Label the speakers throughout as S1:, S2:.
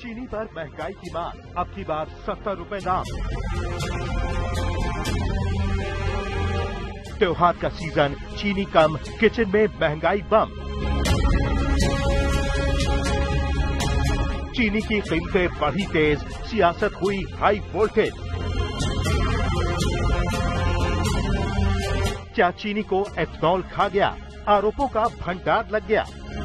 S1: चीनी पर महंगाई की मार, अब की बार 70 रुपए दाम। त्योहार का सीजन, चीनी कम, किचन में महंगाई बम। चीनी की कीमतें बढ़ी तेज, सियासत हुई हाई वोल्टेज। क्या चीनी को एथनॉल खा गया? आरोपों का भंडार लग गया।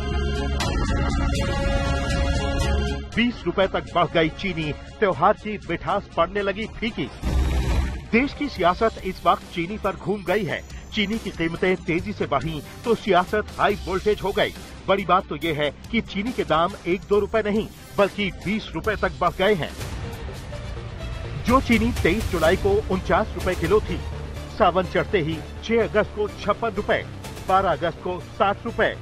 S1: 20 रुपए तक बढ़ गई चीनी, त्योहार की मिठास पड़ने लगी फीकी। देश की सियासत इस वक्त चीनी पर घूम गई है। चीनी की कीमतें तेजी से बढ़ी तो सियासत हाई वोल्टेज हो गई। बड़ी बात तो ये है कि चीनी के दाम 1-2 रुपए नहीं बल्कि 20 रुपए तक बढ़ गए हैं। जो चीनी 23 जुलाई को 49 रुपए किलो थी, सावन चढ़ते ही 6 अगस्त को 56 रुपए, 12 अगस्त को 60 रुपए,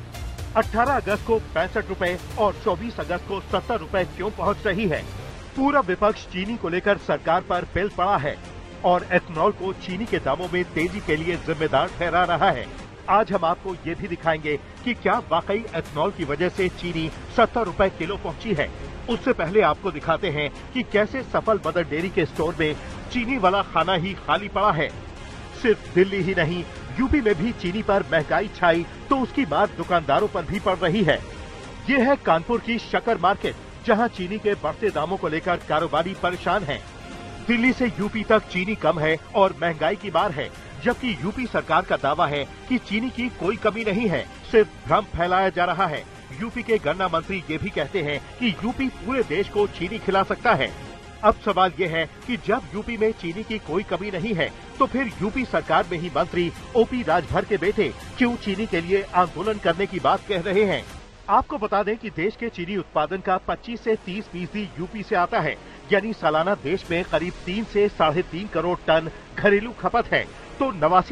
S1: 18 अगस्त को 65 रुपए और 24 अगस्त को 70 रुपए क्यों पहुंच रही है? पूरा विपक्ष चीनी को लेकर सरकार पर पेल पड़ा है और एथनॉल को चीनी के दामों में तेजी के लिए जिम्मेदार ठहरा रहा है। आज हम आपको ये भी दिखाएंगे कि क्या वाकई एथनॉल की वजह से चीनी 70 रुपए किलो पहुंची है। उससे पहले आपको दिखाते हैं कि कैसे सफल मदर डेयरी के स्टोर में चीनी वाला खाना ही खाली पड़ा है। सिर्फ दिल्ली ही नहीं, यूपी में भी चीनी पर महंगाई छाई तो उसकी मार दुकानदारों पर भी पड़ रही है। ये है कानपुर की शक्कर मार्केट, जहां चीनी के बढ़ते दामों को लेकर कारोबारी परेशान हैं। दिल्ली से यूपी तक चीनी कम है और महंगाई की मार है, जबकि यूपी सरकार का दावा है कि चीनी की कोई कमी नहीं है, सिर्फ भ्रम फैलाया जा रहा है। यूपी के गन्ना मंत्री ये भी कहते हैं कि यूपी पूरे देश को चीनी खिला सकता है। अब सवाल ये है कि जब यूपी में चीनी की कोई कमी नहीं है तो फिर यूपी सरकार में ही मंत्री ओपी राजभर के बेटे क्यों चीनी के लिए आंदोलन करने की बात कह रहे हैं? आपको बता दें कि देश के चीनी उत्पादन का 25 से 30% यूपी से आता है, यानी सालाना देश में करीब 3 से 3.5 करोड़ टन घरेलू खपत है, तो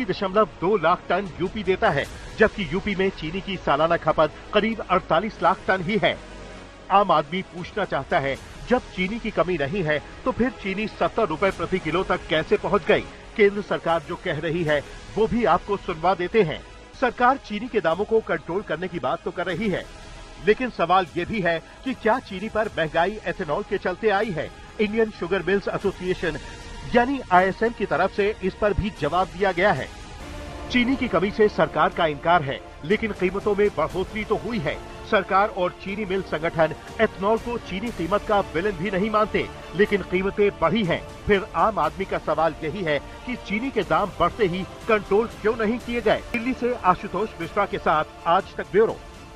S1: 89.2 लाख टन यूपी देता है, जबकि यूपी में चीनी की सालाना खपत करीब 48 लाख टन ही है। आम आदमी पूछना चाहता है, जब चीनी की कमी नहीं है तो फिर चीनी 70 रुपए प्रति किलो तक कैसे पहुंच गई? केंद्र सरकार जो कह रही है वो भी आपको सुनवा देते हैं। सरकार चीनी के दामों को कंट्रोल करने की बात तो कर रही है, लेकिन सवाल ये भी है कि क्या चीनी पर महंगाई एथेनॉल के चलते आई है? इंडियन शुगर मिल्स एसोसिएशन यानी ISM की तरफ से इस पर भी जवाब दिया गया है। चीनी की कमी से सरकार का इनकार है, लेकिन कीमतों में बढ़ोतरी तो हुई है। सरकार और चीनी मिल संगठन एथनॉल को चीनी कीमत का विलेन भी नहीं मानते, लेकिन कीमतें बढ़ी हैं। फिर आम आदमी का सवाल यही है कि चीनी के दाम बढ़ते ही कंट्रोल क्यों नहीं किए गए? दिल्ली से आशुतोष मिश्रा के साथ आज तक ब्यूरो।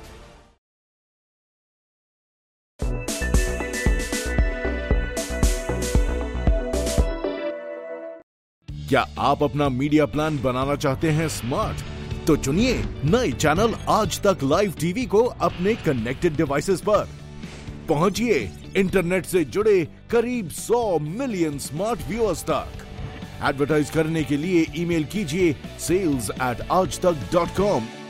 S2: क्या आप अपना मीडिया प्लान बनाना चाहते हैं स्मार्ट? तो चुनिए नए चैनल आज तक लाइव टीवी को अपने कनेक्टेड डिवाइसेस पर। पहुंचिए इंटरनेट से जुड़े करीब 100 मिलियन स्मार्ट व्यूअर्स तक। एडवर्टाइज करने के लिए ईमेल कीजिए sales@aajtak.com